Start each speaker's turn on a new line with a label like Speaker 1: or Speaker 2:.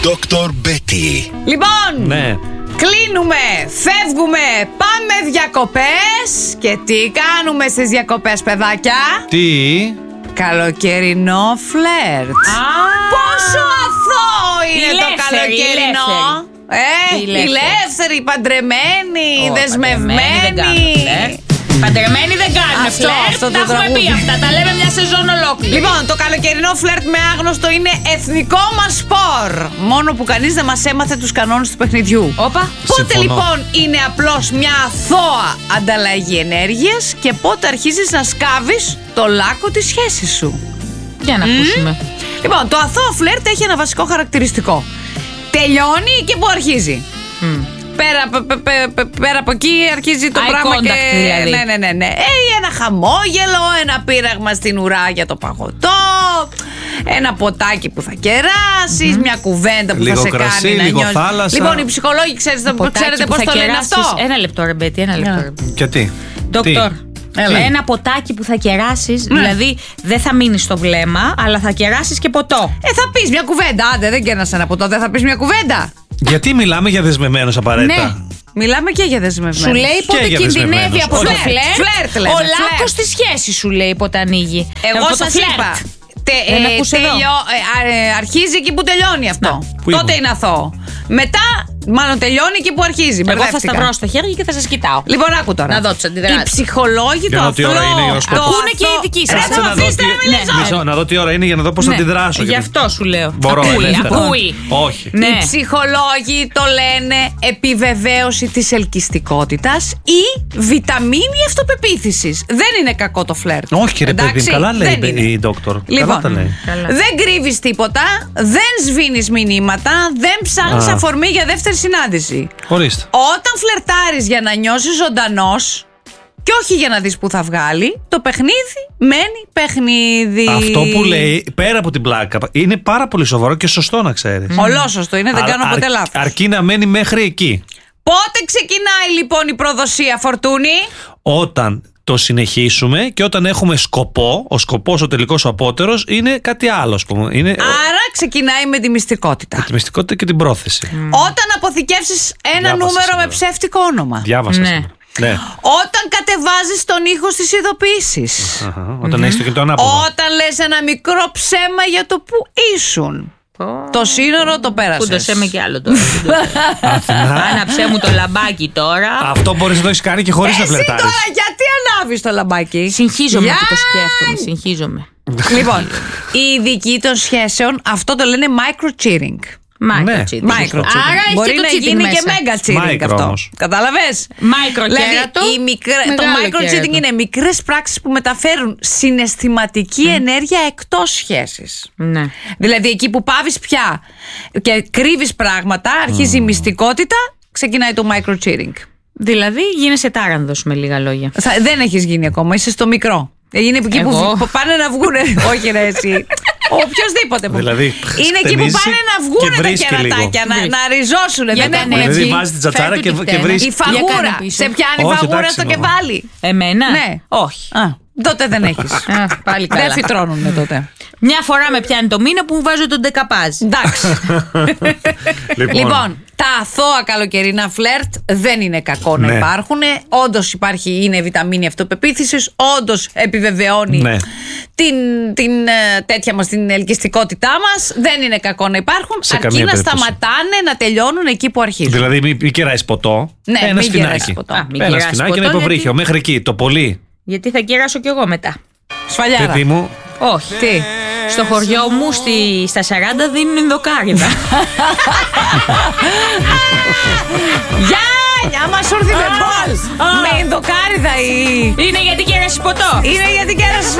Speaker 1: Dr. Betty.
Speaker 2: Λοιπόν,
Speaker 3: Ναι.
Speaker 2: κλείνουμε, φεύγουμε, πάμε διακοπές. Και τι κάνουμε στις διακοπές, παιδάκια?
Speaker 3: Τι?
Speaker 2: Καλοκαιρινό φλερτ. Πόσο αθώο είναι το καλοκαιρινό. Ηλεύθεροι, παντρεμένοι, δεσμευμένοι.
Speaker 4: Παντρεμένοι δεν κάνουν φλερτ.
Speaker 2: Αυτό
Speaker 4: Τα έχουμε πει αυτά. Τα λέμε μια σεζόν ολόκληρη.
Speaker 2: Λοιπόν, το καλοκαιρινό φλερτ με άγνωστο είναι εθνικό μας σπορ. Μόνο που κανείς δεν μας έμαθε τους κανόνες του παιχνιδιού.
Speaker 4: Όπα.
Speaker 2: Πότε
Speaker 3: Συμφωνώ.
Speaker 2: λοιπόν είναι απλώς μια αθώα ανταλλαγή ενέργειας και πότε αρχίζεις να σκάβεις το λάκκο της σχέσης σου?
Speaker 4: Για να ακούσουμε.
Speaker 2: Λοιπόν, το αθώο φλερτ έχει ένα βασικό χαρακτηριστικό. Τελειώνει και που αρχίζει. Πέρα από εκεί αρχίζει το
Speaker 4: Eye
Speaker 2: πράγμα
Speaker 4: contact,
Speaker 2: και...
Speaker 4: δηλαδή.
Speaker 2: Ναι. Ένα χαμόγελο, ένα πείραγμα στην ουρά για το παγωτό, ένα ποτάκι που θα κεράσεις, μια κουβέντα που
Speaker 3: Λίγο
Speaker 2: θα σε
Speaker 3: κρασί,
Speaker 2: κάνει να
Speaker 3: λίγο
Speaker 2: νιώσεις.
Speaker 3: θάλασσα.
Speaker 2: Λοιπόν, οι ψυχολόγοι ξέρετε πώς το λένε αυτό?
Speaker 4: Ένα λεπτό, ρε Μπέτη, ένα λεπτό.
Speaker 3: Και τι?
Speaker 4: Ντοκτόρ.
Speaker 2: Έλα.
Speaker 4: Ένα ποτάκι που θα κεράσεις, δηλαδή δεν θα μείνει στο βλέμμα, αλλά θα κεράσεις και ποτό.
Speaker 2: Θα πεις μια κουβέντα. Άντε, δεν κέρασε ένα ποτό, δεν θα πεις μια κουβέντα.
Speaker 3: Γιατί μιλάμε για δεσμευμένους απαραίτητα?
Speaker 4: Ναι.
Speaker 2: Μιλάμε και για δεσμευμένους.
Speaker 4: Σου λέει πότε
Speaker 3: για
Speaker 4: κινδυνεύει
Speaker 3: δεσμευμένους.
Speaker 4: από το
Speaker 3: Όχι.
Speaker 4: φλερτ.
Speaker 2: Φλερτ λέμε,
Speaker 4: Ο
Speaker 2: φλερτ.
Speaker 4: λάκκος στη σχέση σου λέει πότε ανοίγει.
Speaker 2: Εγώ
Speaker 4: Από το
Speaker 2: σας
Speaker 4: φλερτ.
Speaker 2: είπα.
Speaker 4: Δεν ακούσε εδώ.
Speaker 2: Αρχίζει εκεί που τελειώνει αυτό.
Speaker 3: Πού
Speaker 2: Τότε
Speaker 3: ήμουν?
Speaker 2: είναι αθώο. Μετά, μάλλον τελειώνει εκεί που αρχίζει.
Speaker 4: Εγώ θα
Speaker 2: Μπερδεύτηκα.
Speaker 4: σταυρώσω το χέρι και θα σας κοιτάω.
Speaker 2: Λοιπόν, άκου τώρα.
Speaker 4: Να δω τις αντιδράσεις.
Speaker 2: Οι ψυχολόγοι
Speaker 3: Για
Speaker 2: το
Speaker 3: να δω τι ώρα είναι για να σου πω.
Speaker 4: Ακούνε και οι δικοί σας.
Speaker 2: Ρε, θα με
Speaker 3: να δω
Speaker 2: αφήσετε
Speaker 3: τι-
Speaker 2: να μιλήσω.
Speaker 3: Μισό, να δω τι ώρα είναι για να δω πώς θα αντιδράσω.
Speaker 4: Γι' αυτό σου λέω.
Speaker 3: Μπορώ, ελεύθερα.
Speaker 4: Ακούει.
Speaker 3: Όχι.
Speaker 4: Ναι.
Speaker 2: Οι ψυχολόγοι το λένε επιβεβαίωση της ελκυστικότητας ή βιταμίνη αυτοπεποίθησης. Δεν είναι κακό το φλερτ.
Speaker 3: Όχι, ρε παιδί,
Speaker 2: Εντάξει,
Speaker 3: καλά λέει
Speaker 2: δεν είναι.
Speaker 3: η ντόκτορ.
Speaker 2: Λοιπόν,
Speaker 3: Καλά τα λέει.
Speaker 4: Καλά.
Speaker 2: δεν κρύβεις τίποτα, δεν σβήνεις μηνύματα, δεν ψάχνεις
Speaker 3: Α.
Speaker 2: αφορμή για δεύτερη συνάντηση.
Speaker 3: Ορίστε.
Speaker 2: Όταν φλερτάρεις για να νιώσεις ζωντανός και όχι για να δεις που θα βγάλει, το παιχνίδι μένει παιχνίδι.
Speaker 3: Αυτό που λέει, πέρα από την πλάκα, είναι πάρα πολύ σοβαρό και σωστό να ξέρεις.
Speaker 2: Ολόσωστο είναι, δεν κάνω ποτέ λάθος.
Speaker 3: Αρκεί να μένει μέχρι εκεί.
Speaker 2: Πότε ξεκινάει λοιπόν η προδοσία, Φορτούνη?
Speaker 3: Όταν το συνεχίσουμε και όταν έχουμε σκοπό, ο σκοπός, ο τελικός, ο απότερος είναι κάτι άλλο, ας πούμε. Είναι
Speaker 2: Άρα ξεκινάει με τη μυστικότητα.
Speaker 3: τη μυστικότητα και την πρόθεση.
Speaker 2: Όταν αποθηκεύσεις ένα
Speaker 3: Διάβασα
Speaker 2: νούμερο
Speaker 3: σήμερα.
Speaker 2: με ψεύτικο όνομα.
Speaker 3: Διάβασα
Speaker 4: Ναι.
Speaker 3: σήμερα. Ναι.
Speaker 2: Όταν κατεβάζεις τον ήχο στις ειδοποιήσεις.
Speaker 3: Αχα, όταν έχεις το κινητό ανάποδα.
Speaker 2: Όταν λες ένα μικρό ψέμα για το που ήσουν. Το σύνορο το πέρασες.
Speaker 4: Κούντωσέ με κι άλλο τώρα. Άναψέ μου το λαμπάκι τώρα.
Speaker 3: Αυτό μπορείς να το έχεις κάνει και χωρίς να
Speaker 2: Εσύ
Speaker 3: φλερτάρεις.
Speaker 2: τώρα γιατί ανάβεις το λαμπάκι?
Speaker 4: Συγχύζομαι
Speaker 2: Γεια!
Speaker 4: που το σκέφτομαι. Συγχύζομαι.
Speaker 2: Λοιπόν, οι ειδικοί των σχέσεων αυτό το λένε micro-cheating.
Speaker 4: Micro cheating.
Speaker 2: Micro-cheating.
Speaker 4: Άρα έχει
Speaker 2: Μπορεί
Speaker 4: και το
Speaker 2: να
Speaker 4: cheating
Speaker 2: γίνει και
Speaker 4: μέσα.
Speaker 2: mega-cheating
Speaker 3: Micro
Speaker 2: αυτό.
Speaker 3: όμως.
Speaker 2: Κατάλαβες?
Speaker 4: Micro κέρατο,
Speaker 2: Το
Speaker 4: μεγάλο
Speaker 2: micro-cheating
Speaker 4: κέρατο.
Speaker 2: είναι μικρές πράξεις που μεταφέρουν συναισθηματική ενέργεια εκτός σχέσης.
Speaker 4: Ναι.
Speaker 2: Δηλαδή εκεί που πάβεις πια και κρύβεις πράγματα, αρχίζει η μυστικότητα, ξεκινάει το micro-cheating.
Speaker 4: Δηλαδή γίνεσαι τάρανδος με λίγα λόγια.
Speaker 2: Δεν έχεις γίνει ακόμα, είσαι στο μικρό. Είναι εκεί
Speaker 4: Εγώ.
Speaker 2: που πάνε να βγουνε. Όχι ρε εσύ. Οποιοςδήποτε.
Speaker 3: Δηλαδή,
Speaker 2: Είναι εκεί που
Speaker 3: χτενίζει
Speaker 2: πάνε να
Speaker 3: και
Speaker 2: βγουνε τα
Speaker 3: βρίσκει
Speaker 2: κερατάκια,
Speaker 3: λίγο.
Speaker 2: να ριζώσουν.
Speaker 4: Για
Speaker 2: Δεν
Speaker 4: κάνε
Speaker 2: έχουν
Speaker 4: έτσι.
Speaker 3: Δηλαδή
Speaker 2: βγει.
Speaker 3: βάζει την τσατσάρα
Speaker 4: Φέρ' του
Speaker 3: και
Speaker 4: τη φταίνα.
Speaker 3: βρίσκει.
Speaker 2: Η φαγούρα.
Speaker 4: κάνε πίσω.
Speaker 2: Σε πιάνει
Speaker 3: Όχι,
Speaker 2: φαγούρα
Speaker 3: εντάξει,
Speaker 2: στο
Speaker 3: εννοώ.
Speaker 2: κεφάλι.
Speaker 4: Εμένα?
Speaker 2: Ναι.
Speaker 4: Όχι.
Speaker 2: Α, τότε δεν έχεις.
Speaker 4: Πάλι καλά.
Speaker 2: Δεν φυτρώνουνε τότε.
Speaker 4: Μια φορά με πιάνει το μήνα που μου βάζω τον ντεκαπάζ.
Speaker 2: Εντάξει. Λοιπόν, τα αθώα καλοκαιρινά φλερτ δεν είναι κακό να
Speaker 3: Ναι.
Speaker 2: υπάρχουν. Όντως υπάρχει, είναι βιταμίνη αυτοπεποίθησης. Όντως επιβεβαιώνει
Speaker 3: Ναι.
Speaker 2: την τέτοια μας, την ελκυστικότητά μας. Δεν είναι κακό να υπάρχουν.
Speaker 3: Σε
Speaker 2: αρκεί
Speaker 3: καμία
Speaker 2: να
Speaker 3: περίπτωση.
Speaker 2: σταματάνε να τελειώνουν εκεί που αρχίζουν.
Speaker 3: Δηλαδή, μην κεράεις ποτό.
Speaker 2: Ναι,
Speaker 3: ένα
Speaker 2: μην
Speaker 3: σφινάκι.
Speaker 2: κεράεις ποτό.
Speaker 4: Α, μην
Speaker 3: Ένα
Speaker 4: κεράσεις
Speaker 3: σφινάκι,
Speaker 4: ποτό,
Speaker 3: ένα υποβρύχιο.
Speaker 4: γιατί-
Speaker 3: Μέχρι εκεί, το πολύ.
Speaker 4: Γιατί θα κεράσω κι εγώ μετά.
Speaker 2: Σφαλιάρα.
Speaker 3: Παιδί μου,
Speaker 4: Όχι.
Speaker 2: Τι.
Speaker 4: Στο χωριό μου στα 40 δίνουν ενδοκάριδα.
Speaker 2: Γεια, μας ήρθε με μπολ. Με ενδοκάριδα ή...
Speaker 4: Είναι γιατί κέρασες ποτό.
Speaker 2: Είναι γιατί κέρασες